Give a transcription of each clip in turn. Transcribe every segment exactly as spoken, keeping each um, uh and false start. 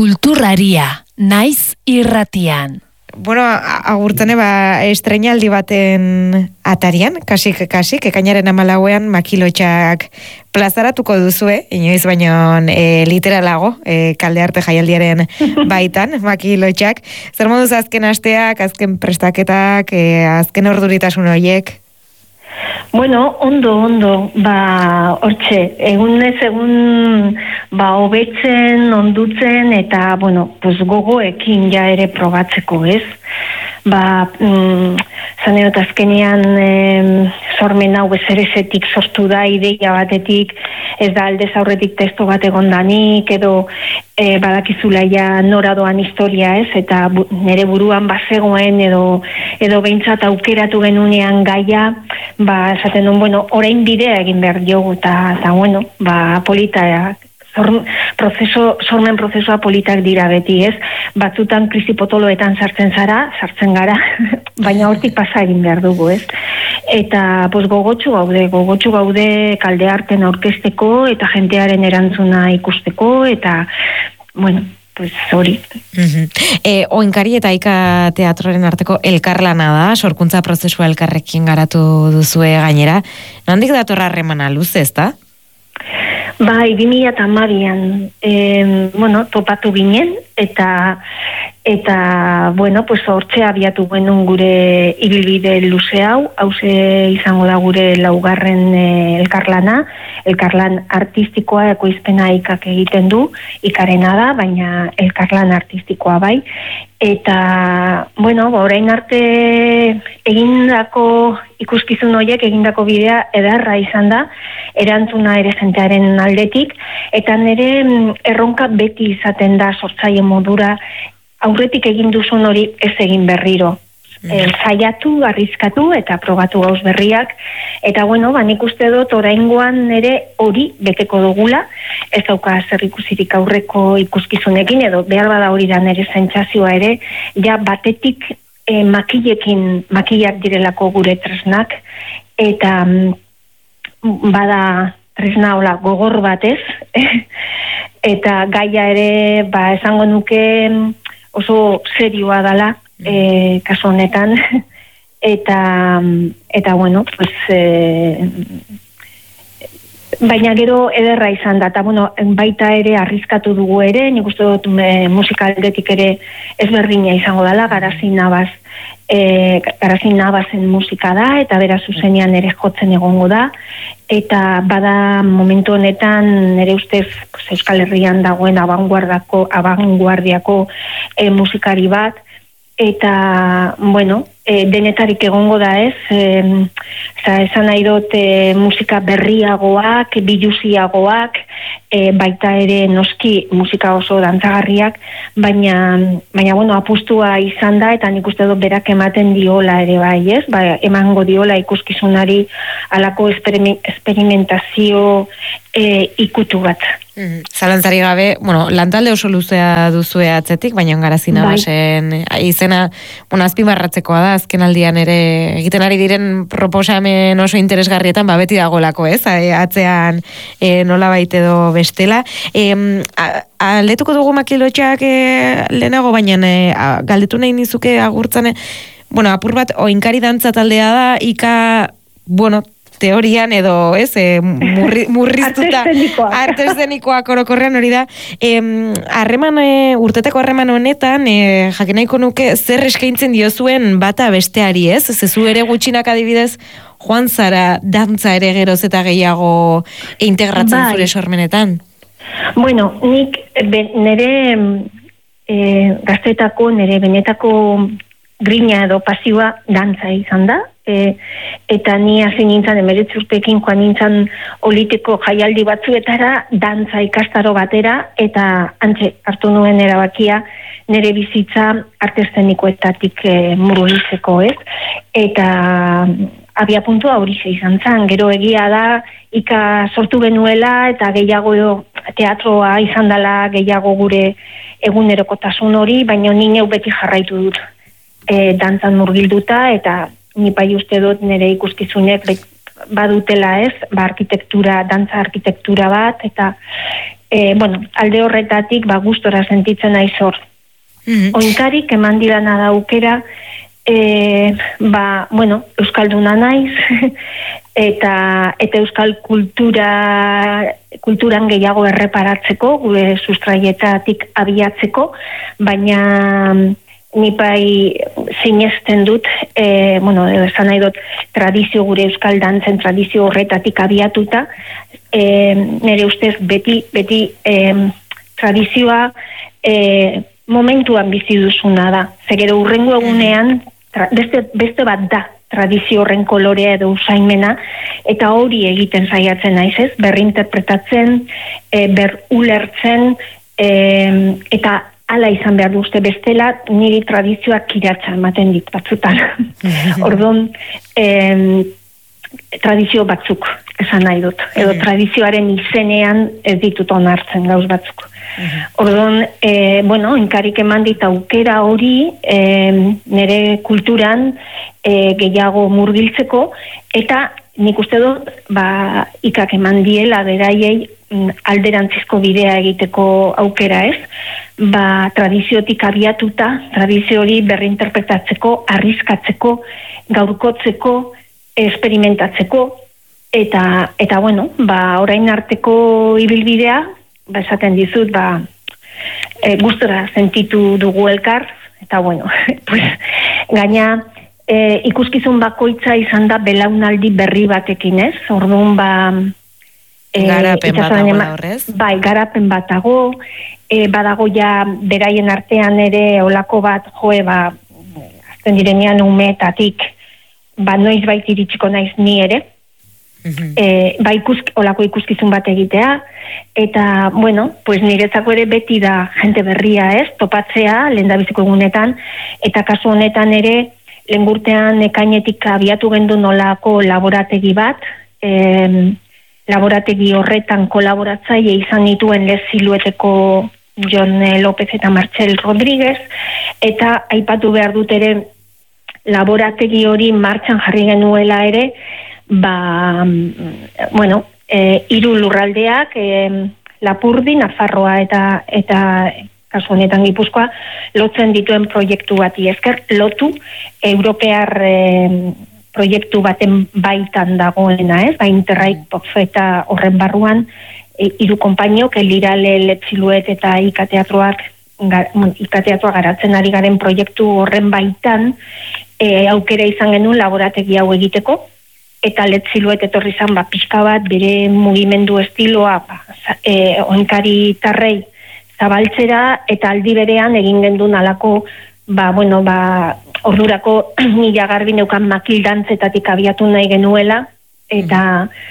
Kulturraria, naiz irratian. Bueno, agurtzene, ba, estrenaldi baten atarian, kasik, kasik, ekainaren amalauean makilotxak plazaratuko duzue, inoiz baino e, literalago, e, kalde arte jaialdiaren baitan, makilotxak. Zer moduz azken asteak, azken prestaketak, e, azken orduritasun horiek? Bueno, ondo, ondo, ba, hortxe, egunez egun, ba, hobetzen, ondutzen, eta, bueno, pues gogoekin ja ere probatzeko, ez? Ba, mm, zaneot azkenean eh, sormen hau ezerezetik sortu da, ideia batetik, ez da aldez aurretik testo bat egondanik, edo e, badakizula ja nora doan historia, ez? Eta bu, nere buruan bazegoen, edo, edo behintzat aukeratu genunean gaia, ba, esaten duen, bueno, orain bidea egin behar diogu, eta, eta bueno, ba, polita, Zorm, prozeso, sormen prozesua politak dira beti, ez? Batzutan krisi potoloetan sartzen zara, sartzen gara, baina hortik pasa egin behar dugu, ez? Eta pues, gogotsu gaude, gogotsu gaude kalde arten aurkezteko, eta jentearen erantzuna ikusteko, eta, bueno, pues hori. Uh-huh. E, Oinkari eta Aika teatroren arteko elkarlana da, sorkuntza prozesua elkarrekin garatu duzue gainera. Nondik datorra harremana luze, ezta? Bai, bi mila hamabian eh, bueno, topatu ginen, eta, eta bueno, pues hortxe abiatu genuen gure ibilbide luze hau, hauze izango da gure laugarren eh, elkarlana, elkarlan artistikoa ekoizpena Ikak egiten du, Ikarena da, baina elkarlan artistikoa bai, eta, bueno, orain arte egindako ikuskizun horiek, egindako bidea edarra izan da, erantzuna ere jentearen aldetik, eta nire erronka beti izaten da sortzaile modura, aurretik egin duzun hori ez egin berriro. Mm. Zaiatu, arrizkatu eta probatu gauz berriak, eta bueno, ba, nik uste dut oraingoan ere hori beteko dugula, ez dauka zer ikusirik aurreko ikuskizunekin, edo behar bada hori da nire sentsazioa ere, ja batetik eh, makilekin, makilak direlako gure tresnak, eta bada tresna hola gogor batez, eta gaia ere, ba, esango nuke oso serioa dala, e, kasu honetan, eta, eta bueno, pues, e, baina gero ederra izan da, eta bueno, baita ere arrizkatu dugu ere, nik uste dut e, musikaldetik ere ezberdina izango dela, Garazin Nabaz, e, Garazin Nabazen musika da, eta bera zuzenean ere jotzen egongo da, eta bada momentu honetan nire ustez pues, Euskal Herrian dagoen abanguardiako, abanguardiako e, musikari bat, eta, bueno, e, denetarik egongo da ez, e, esan nahi dut e, musika berriagoak, biluziagoak, e, baita ere noski musika oso dantzagarriak, baina, baina bueno, apustua izan da, eta nik uste dut berak ematen diola ere bai, ez? Ba, emango diola ikuskizunari alako esperimentazio e, ikutu bat. Mm, zalantzari gabe, bueno, lantalde oso luzea duzue atzetik, baina Garazin Nabazen bai. Izena, bueno, azpimarratzekoa da, azken aldian ere egiten ari diren proposamen oso interesgarrietan, ba, beti dagolako, ez? Atzean e, nola baite edo bestela. E, aletuko dugu makilotxak e, lehenago, baina e, galdetu nahi nizuke agurtzane, bueno, apur bat, Oinkari dantza taldea da, Ika, bueno, teorian edo, ez, e, murri, murriztuta arte eszenikoak orokorrean hori da. Harreman, e, urteteko harreman honetan, e, jakin nahiko nuke zer eskaintzen diozuen bata besteari, ez? Zezu ere gutxinak adibidez, joan zara dantza ere geroz eta gehiago integratzen bai. Zure sormenetan. Bueno, nik be, nire e, gaztetako, nire benetako grina edo pasioa dantza izan da, e, eta ni hasi nintzen emeretzi urteekin joan nintzen oliteko jaialdi batzuetara dantza ikastaro batera, eta antxe hartu nuen erabakia nire bizitza arte eszenikoetatik e, murgiltzeko, ez? Eta abia puntua hori izan zen, gero egia da Ika sortu genuela eta gehiago teatroa izan dela gehiago gure egunerokotasun hori, baina ni neu beti jarraitu dut e, dantzan murgilduta, eta ni bai uste dut nire ikuskizunek badutela ez, ba arkitektura, dantza arkitektura bat, eta e, bueno, alde horretatik ba, gustora sentitzen naiz hor. Mm-hmm. Oinkarik eman didana da aukera, e, ba, bueno, euskalduna naiz, eta eta euskal kultura kulturan gehiago erreparatzeko, gure sustraietatik abiatzeko, baina ni bai sinesten dut, e, bueno, esan nahi dut, tradizio gure euskal dantzen tradizio horretatik abiatuta, e, nire ustez beti, beti e, tradizioa e, momentuan bizi duzuna da. Zegero urrengo egunean, tra, beste, beste bat da, tradizio horren kolorea edo usaimena, eta hori egiten saiatzen naiz, ez? Berrinterpretatzen, e, ber ulertzen, e, eta hala izan behar du uste bestela, niri tradizioak kiratza ematen dit batzutan. Orduan, e, tradizio batzuk esan nahi dut, edo tradizioaren izenean ez ditut onartzen gauz batzuk. Orduan, e, bueno, inkarik eman dit aukera hori e, nire kulturan e, gehiago murgiltzeko, eta nik uste dut ba, ikak eman diela beraiei alderantzizko bidea egiteko aukera, ez? Ba, tradiziotik abiatuta, tradizio hori berrinterpretatzeko, arriskatzeko, gaurkotzeko, experimentatzeko, eta, eta bueno, ba, orain arteko ibilbidea, ba, esaten dizut, ba, e, gustora sentitu dugu elkar, eta bueno, pues, gaina, e, ikuskizun bakoitza izan da belaunaldi berri batekin, ez? Orduan, ba, e, garapen bat dago da horrez? Bai, garapen bat dago, e, badago ja beraien artean ere olako bat, joe, ba, azten direnean umetatik, ba, noiz bait iritsiko naiz ni ere, mm-hmm. e, ba, ikusk, olako ikuskizun bat egitea, eta, bueno, pues niretzako ere beti da jente berria, ez, topatzea, lehendabiziko egunetan, eta kasu honetan ere, lehengurtean ekainetik abiatu gendu nolako laborategi bat, e, laborategi horretan kolaboratzaile izan dituen lez silueteko Jon López eta Martxel Rodríguez, eta aipatu behar dut ere laborategi hori martxan jarri genuela ere, ba, bueno, e, hiru lurraldeak, e, Lapurdi, Nafarroa eta, eta kasu honetan Gipuzkoa, lotzen dituen proiektu bati esker, lotu europear e, proiektu baten baitan dagoena, ez? Ba, Interrail Profeta horren barruan, e, hiru konpainiok, Elirale, Letziluet eta Ikateatroak, Ikateatroa garatzen ari garen proiektu horren baitan, e, aukera izan genuen laborategi hau egiteko, eta Letziluet etorri izan, ba, pixka bat, bere mugimendu estiloa, ba, e, oinkari tarrei zabaltzera, eta aldi berean egin gendun alako, ba, bueno, ba, ordurako nila garbi neukan makildantzetatik abiatu nahi genuela, eta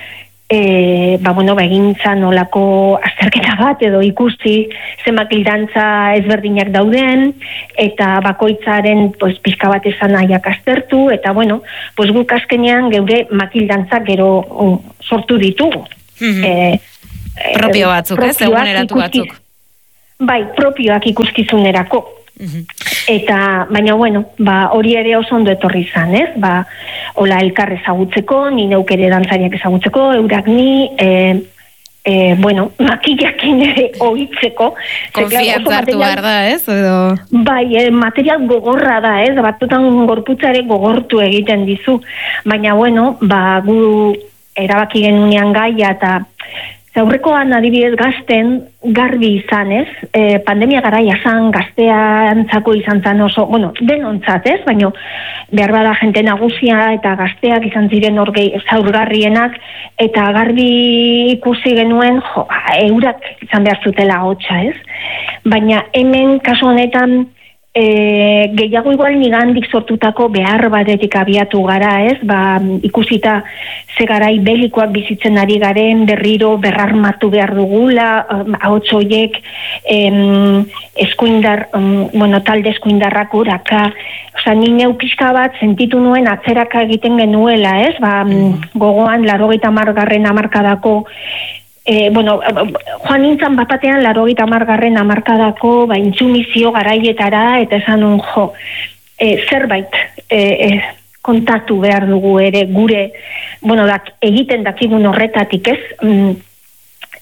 e, ba, bueno, ba, egin zan olako azterketa bat, edo ikusi ze makildantza ezberdinak dauden, eta bakoitzaren pues, pixka bat esan nahiak aztertu, eta bueno, pues, guk azkenean geure makildantzak gero um, sortu ditugu. Mm-hmm. e, propio batzuk, ez? Eguneratu batzuk. Bai, propioak ikuskizunerako. Mm-hmm. Eta, baina, bueno, ba, hori ere oso ondo etorri izan, ez? Ba, hola elkar ezagutzeko, ni neuk ere dantzariak ezagutzeko, eurak ni, e, e, bueno, makillakin ere ohitzeko. Konfiantza hartu behar da, ez? Edo... Bai, e, material gogorra da, ez? Batutan gorputzare gogortu egiten dizu. Baina, bueno, ba, gu erabaki genunean gaia eta aurrekoan adibidez gazten garbi izan, ez? E, pandemia garaia zan, gazteantzako izan zan oso, bueno, denontzat, ez? Baina behar bada jente nagusia eta gazteak izan ziren orgei zaurgarrienak, eta garbi ikusi genuen, jo, eurak izan behar zutela hotxa, ez? Baina hemen kasu honetan E, gehiago igual nigandik sortutako behar batetik abiatu gara, ez? Ba, ikusita ze garai belikoak bizitzen ari garen, berriro berrarmatu behar dugula, um, ahots horiek em, eskuindar, um, bueno, talde eskuindarrak uraka, oza, nine pixka bat sentitu nuen atzeraka egiten genuela, ez? Ba, mm. gogoan, larogeita hamargarren hamarkadako E, bueno, joan nintzen bapatean larogeita hamargarren hamarkadako ba, intsumizio garaietara, eta esan un jo, e, zerbait e, e, kontatu behar dugu ere gure, bueno, dak, egiten dakigun horretatik, ez? Mm,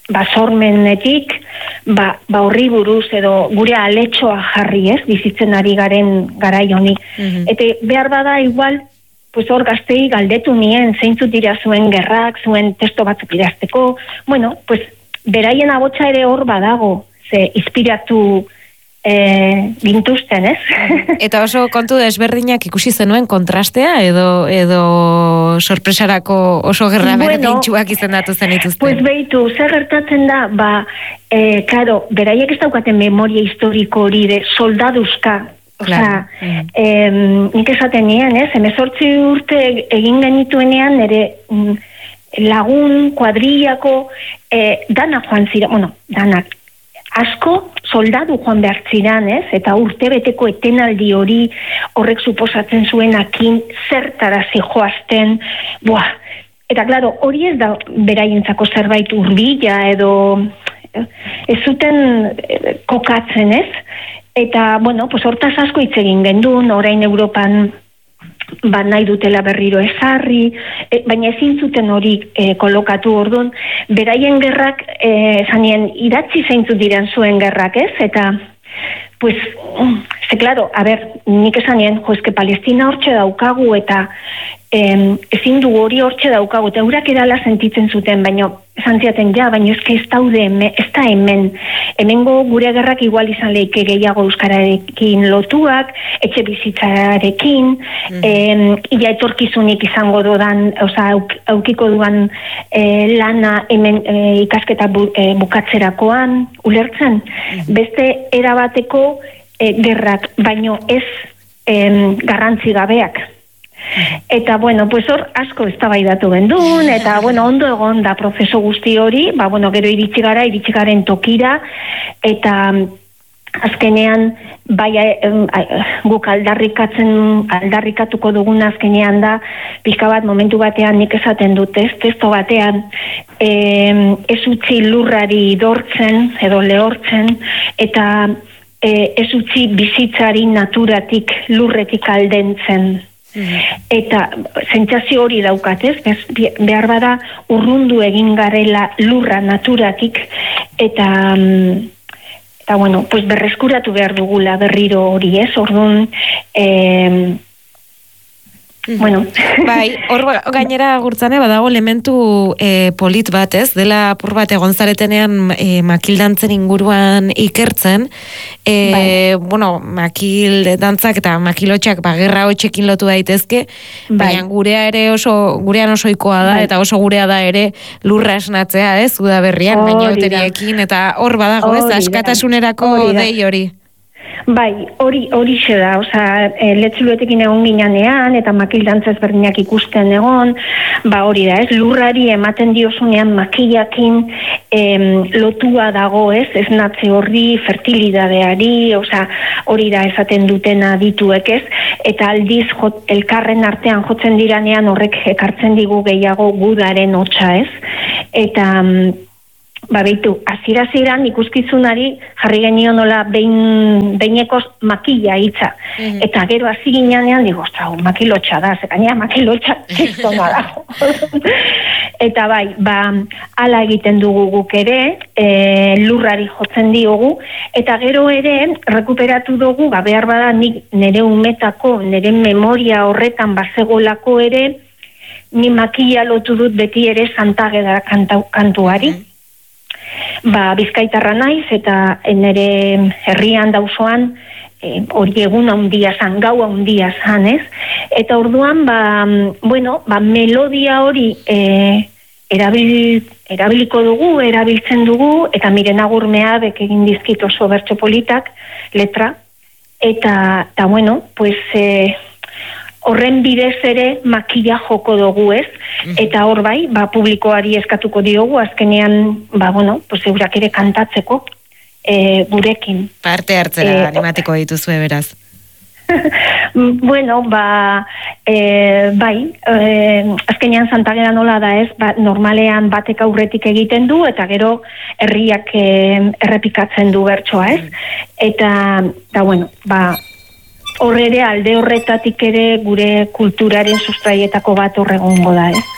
ba, sormenetik, ba, ba horri buruz edo gure aletxoa jarri, ez, bizitzen ari garen garai honi. Mm-hmm. Eta behar bada igual, pues hor gaztei galdetu nien, zeintzut dira zuen gerrak, zuen testo batzuk idazteko, bueno, pues beraien abotsa ere hor badago, ze inspiratu E, bintuzten, ez? Eta oso kontu desberdinak ikusi zenuen kontrastea edo edo sorpresarako oso gerra bueno, berdintxuak izendatu zenituzten? Pues behitu, zer gertatzen da, ba, e, karo, beraiek ez daukaten memoria historiko hori de soldaduzka, Claro. Osea, mm. eh, nik esaten nien, ez? Hemezortzi urte egin genituenean ere mm, lagun, kuadrillako, eh, dana joan zira, bueno, danak, asko soldadu joan behar ziran, ez? Eta urte beteko etenaldi hori horrek suposatzen zuenakin zertarazi joazten, buah. Eta, klaro, hori ez da beraientzako zerbait urbila edo ez zuten kokatzen, ez? Eta, bueno, pues hortaz asko hitz egin gendun, orain Europan ba nahi dutela berriro ezarri, e, baina ezin zuten hori e, kolokatu orduan, beraien gerrak, e, zanien, idatzi zeintzut diren zuen gerrak, ez? Eta, pues, ze, claro, a ber, nik esanien, jo, eske Palestina hortxe daukagu, eta em, ezin du hori hortxe daukagu, eta eurak edala sentitzen zuten, baina esan ziaten, ja, baina eske ez daude, ez da hemen, hemengo gure gerrak igual izan leike gehiago euskararekin lotuak, etxe bizitzarekin, mm. em, ia etorkizunik izango dodan, oza, auk, aukiko duan e, lana hemen e, ikasketa bu, e, bukatzerakoan, ulertzen, mm. beste erabateko e, gerrak, baino ez em, garrantzi gabeak. Eta, bueno, pues hor asko eztabaidatu gendun, eta, bueno, ondo egon da prozeso guzti hori, ba, bueno, gero iritsi gara, iritsi garen tokira, eta azkenean, bai, guk aldarrikatzen, aldarrikatuko dugun azkenean da, pixka bat momentu batean nik esaten dut, ez, testo batean, e, ez utzi lurrari dortzen, edo lehortzen, eta e, ez utzi bizitzari naturatik, lurretik aldentzen. Eta sentsazio hori daukatez, behar bada urrundu egin garela lurra naturatik, eta eta bueno, pues berreskuratu behar dugula berriro hori, ez? Orduan, eh, bueno. Bai, hor gainera Gurtzane badago elementu e, polit bat, ez? Dela apur bat egon zaretenean e, makildantzen inguruan ikertzen, e, bai. Bueno, makildantzak eta makilotxak bagerra hotxekin lotu daitezke, bai. Baina gurea ere oso, gurean oso ikoa da, bai. Eta oso gurea da ere lurra esnatzea, ez? Udaberrian, baina oteriekin, eta hor badago, ez? Askatasunerako dei hori. Bai, hori hori da, osea, e, letxuluetekin egon ginean eta makildantza ezberdinak ikusten egon, ba hori da, ez, lurrari ematen diozunean makillakin em, lotua dago, ez, ez natze horri, fertilidadeari, osea, hori da esaten dutena dituek, ez, eta aldiz jot, elkarren artean jotzen diranean horrek ekartzen digu gehiago gudaren hotsa, ez, eta ba beitu, azira-aziran ikuskizunari jarri genion nola behin, beineko makilla hitza. Mm-hmm. Eta gero hasi ginean digo, ostra, makilotxa da, zekaina makilotxa kiztona da. Eta bai, ba, ala egiten dugu guk ere, e, lurrari jotzen diogu, eta gero ere, rekuperatu dugu, ba, behar bada nik nire umetako, nire memoria horretan bazegolako ere, ni makilla lotu dut beti ere Santageda kantuari. Mm-hmm. Ba, Bizkaitarra naiz eta nire herrian dauzoan hori e, egun handia zan, gau handia zan, ez? Eta orduan, ba, bueno, ba, melodia hori e, erabil, erabiliko dugu, erabiltzen dugu, eta Miren Agurmea bek egin dizkit oso bertso politak, letra, eta, eta bueno, pues, e, horren bidez ere makilla joko dugu, ez? Eta hor bai, ba, publikoari eskatuko diogu, azkenean, ba, bueno, pues, eurak ere kantatzeko e, gurekin. Parte hartzera e, animatiko dituzue beraz. Bueno, ba, e, bai, e, azkenean Santageda nola da, ez? Ba, normalean batek aurretik egiten du, eta gero herriak e, errepikatzen du bertsoa, ez? Eta, eta bueno, ba, horre ere alde horretatik ere gure kulturaren sustraietako bat horregongo da, ez?